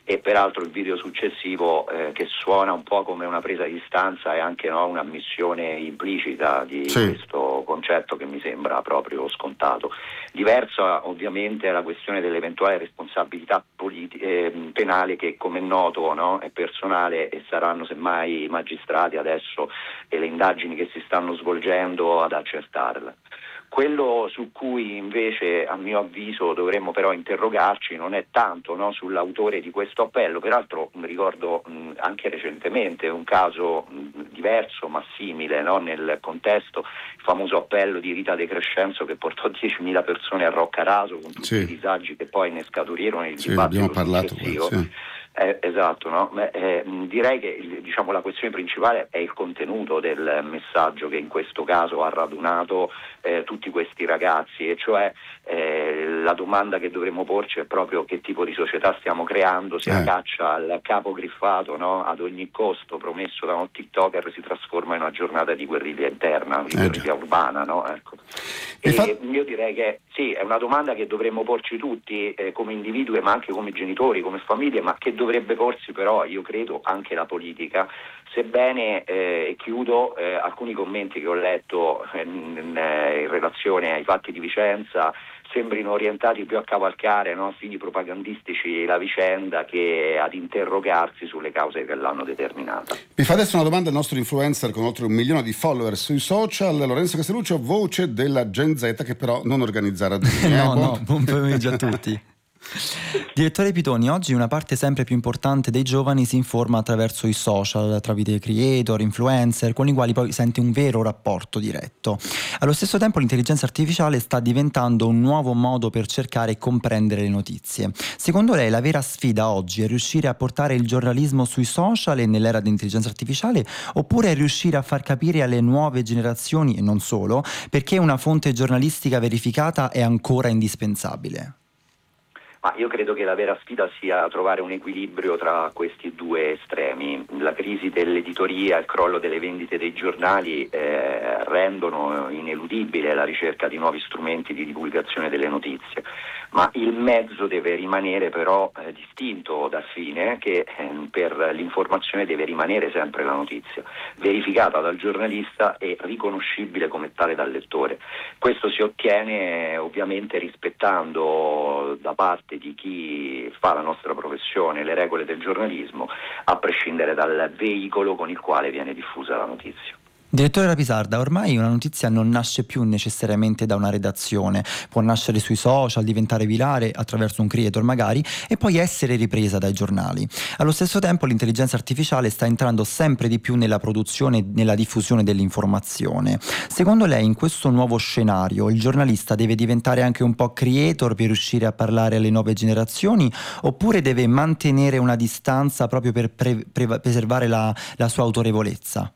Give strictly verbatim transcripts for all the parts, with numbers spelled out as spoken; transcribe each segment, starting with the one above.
e peraltro il video successivo eh, che suona un po' come una presa di distanza è anche, no, un'ammissione implicita di sì. questo concetto che mi sembra proprio scontato. Diversa ovviamente è la questione dell'eventuale responsabilità politi- eh, penale che, come è noto, no, è personale e saranno semmai i magistrati adesso e le indagini che si stanno svolgendo ad accertarla. Quello su cui invece a mio avviso dovremmo però interrogarci non è tanto, no, sull'autore di questo appello. Peraltro mi ricordo mh, anche recentemente un caso mh, diverso ma simile, no, nel contesto, il famoso appello di Rita De Crescenzo che portò diecimila persone a Roccaraso con tutti sì. i disagi che poi ne scaturirono il sì, dibattito abbiamo parlato successivo. qua, sì. Eh, esatto, no? Beh, eh, direi che diciamo, la questione principale è il contenuto del messaggio che in questo caso ha radunato eh, tutti questi ragazzi, e cioè eh, la domanda che dovremmo porci è proprio che tipo di società stiamo creando se Eh. la caccia al capo griffato, no, ad ogni costo promesso da un TikToker si trasforma in una giornata di guerriglia interna, di Eh, guerriglia urbana, no? Ecco. E fa- io direi che sì, è una domanda che dovremmo porci tutti eh, come individui, ma anche come genitori, come famiglie, ma che dovrebbe porsi però, io credo, anche la politica, sebbene, eh, e chiudo, eh, alcuni commenti che ho letto eh, in, in, eh, in relazione ai fatti di Vicenza sembrino orientati più a cavalcare, no, a fini propagandistici la vicenda che ad interrogarsi sulle cause che l'hanno determinata. Mi fa adesso una domanda il nostro influencer con oltre un milione di follower sui social, Lorenzo Castelluccio, voce della Gen Z, che però non organizza raduni. no, eh? buon... no, buon pomeriggio a tutti. Direttore Pitoni, oggi una parte sempre più importante dei giovani si informa attraverso i social, tramite creator, influencer, con i quali poi sente un vero rapporto diretto. Allo stesso tempo l'intelligenza artificiale sta diventando un nuovo modo per cercare e comprendere le notizie. Secondo lei la vera sfida oggi è riuscire a portare il giornalismo sui social e nell'era dell'intelligenza artificiale, oppure è riuscire a far capire alle nuove generazioni, e non solo, perché una fonte giornalistica verificata è ancora indispensabile? Ma io credo che la vera sfida sia trovare un equilibrio tra questi due estremi. La crisi dell'editoria, il crollo delle vendite dei giornali eh, rendono ineludibile la ricerca di nuovi strumenti di divulgazione delle notizie, ma il mezzo deve rimanere però eh, distinto dal fine, che eh, per l'informazione deve rimanere sempre la notizia, verificata dal giornalista e riconoscibile come tale dal lettore. Questo si ottiene eh, ovviamente rispettando da parte di chi fa la nostra professione le regole del giornalismo, a prescindere dal veicolo con il quale viene diffusa la notizia. Direttore Rapisarda, ormai una notizia non nasce più necessariamente da una redazione, può nascere sui social, diventare virale attraverso un creator magari e poi essere ripresa dai giornali. Allo stesso tempo l'intelligenza artificiale sta entrando sempre di più nella produzione e nella diffusione dell'informazione. Secondo lei in questo nuovo scenario il giornalista deve diventare anche un po' creator per riuscire a parlare alle nuove generazioni, oppure deve mantenere una distanza proprio per pre- pre- preservare la, la sua autorevolezza?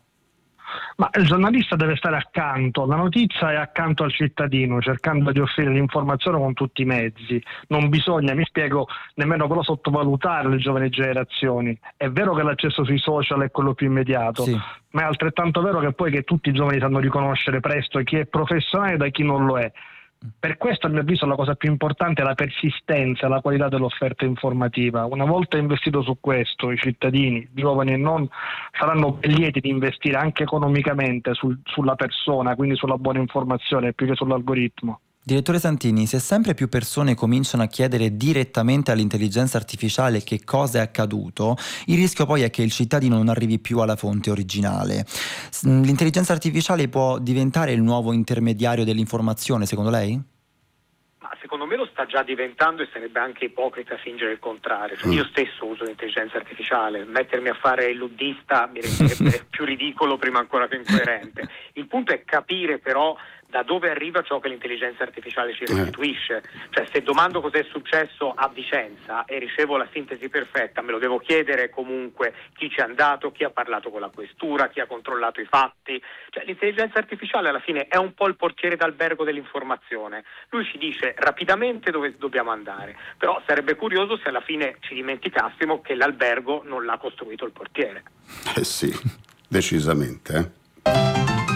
Ma il giornalista deve stare accanto alla notizia e accanto al cittadino, cercando di offrire l'informazione con tutti i mezzi. Non bisogna, mi spiego, nemmeno però sottovalutare le giovani generazioni. È vero che l'accesso sui social è quello più immediato, Sì. ma è altrettanto vero che poi che tutti i giovani sanno riconoscere presto chi è professionale da chi non lo è. Per questo, a mio avviso, la cosa più importante è la persistenza e la qualità dell'offerta informativa. Una volta investito su questo, i cittadini, giovani e non, saranno ben lieti di investire anche economicamente sul, sulla persona, quindi sulla buona informazione, più che sull'algoritmo. Direttore Santini, se sempre più persone cominciano a chiedere direttamente all'intelligenza artificiale che cosa è accaduto, il rischio poi è che il cittadino non arrivi più alla fonte originale. L'intelligenza artificiale può diventare il nuovo intermediario dell'informazione, secondo lei? Ma secondo me lo sta già diventando e sarebbe anche ipocrita fingere il contrario. Cioè, io stesso uso l'intelligenza artificiale, mettermi a fare il luddista mi renderebbe più ridicolo prima ancora che incoerente. Il punto è capire però da dove arriva ciò che l'intelligenza artificiale ci restituisce. Cioè, se domando cos'è successo a Vicenza e ricevo la sintesi perfetta, me lo devo chiedere comunque chi ci è andato, chi ha parlato con la questura, chi ha controllato i fatti. Cioè, l'intelligenza artificiale alla fine è un po' il portiere d'albergo dell'informazione. Lui ci dice rapidamente dove dobbiamo andare, però sarebbe curioso se alla fine ci dimenticassimo che l'albergo non l'ha costruito il portiere. Eh sì, decisamente, eh.